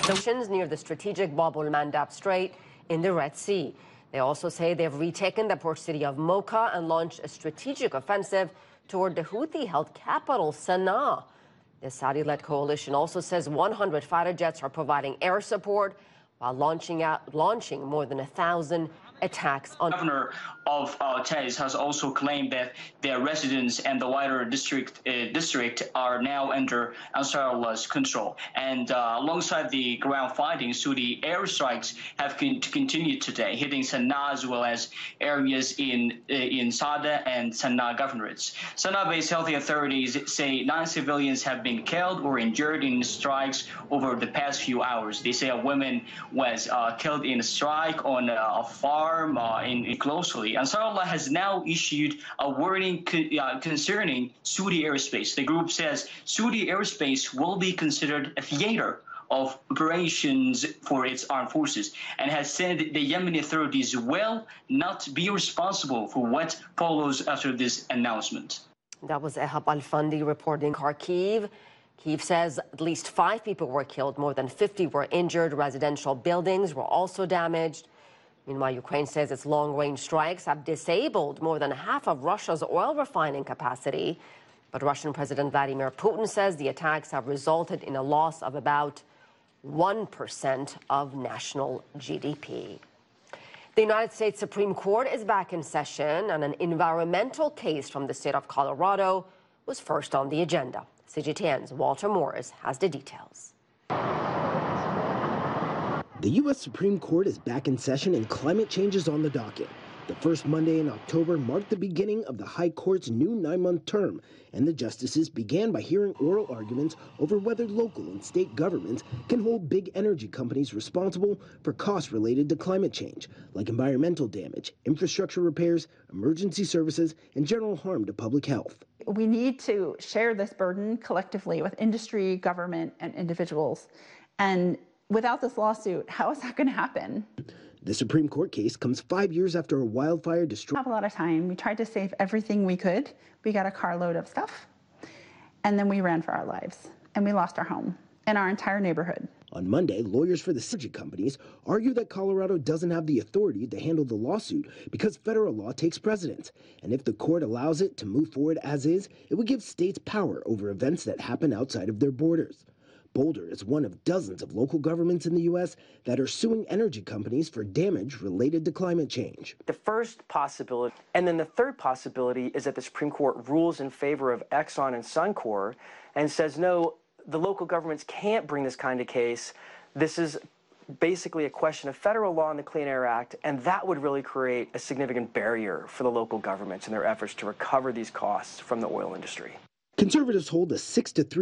Oceans near the strategic Bab el-Mandab Strait in the Red Sea. They also say they've retaken the port city of Mocha and launched a strategic offensive toward the Houthi-held capital, Sana'a. The Saudi-led coalition also says 100 fighter jets are providing air support while launching more than 1,000 attacks on. Governor of Taiz has also claimed that their residents and the wider district are now under Ansar Allah's control. And alongside the ground fighting, Saudi airstrikes have continued today, hitting Sana'a as well as areas in Sada and Sana'a governorates. Sana'a-based health authorities say 9 civilians have been killed or injured in strikes over the past few hours. They say a woman was killed in a strike on a farm closely. Ansar Allah has now issued a warning concerning Saudi airspace. The group says Saudi airspace will be considered a theater of operations for its armed forces and has said the Yemeni authorities will not be responsible for what follows after this announcement. That was Ehab Al-Fandi reporting Kharkiv. Kyiv says at least 5 people were killed, more than 50 were injured. Residential buildings were also damaged. Meanwhile, Ukraine says its long-range strikes have disabled more than half of Russia's oil refining capacity. But Russian President Vladimir Putin says the attacks have resulted in a loss of about 1% of national GDP. The United States Supreme Court is back in session, and an environmental case from the state of Colorado was first on the agenda. CGTN's Walter Morris has the details. The U.S. Supreme Court is back in session and climate change is on the docket. The first Monday in October marked the beginning of the High Court's new 9-month term, and the justices began by hearing oral arguments over whether local and state governments can hold big energy companies responsible for costs related to climate change, like environmental damage, infrastructure repairs, emergency services, and general harm to public health. We need to share this burden collectively with industry, government, and individuals. And without this lawsuit, how is that going to happen? The Supreme Court case comes 5 years after a wildfire destroyed. We have a lot of time. We tried to save everything we could. We got a carload of stuff, and then we ran for our lives, and we lost our home and our entire neighborhood. On Monday, lawyers for the energy companies argue that Colorado doesn't have the authority to handle the lawsuit because federal law takes precedence. And if the court allows it to move forward as is, it would give states power over events that happen outside of their borders. Boulder is one of dozens of local governments in the U.S. that are suing energy companies for damage related to climate change. The first possibility, and then the third possibility, is that the Supreme Court rules in favor of Exxon and Suncor and says, no, the local governments can't bring this kind of case. This is basically a question of federal law and the Clean Air Act, and that would really create a significant barrier for the local governments in their efforts to recover these costs from the oil industry. Conservatives hold a 6-3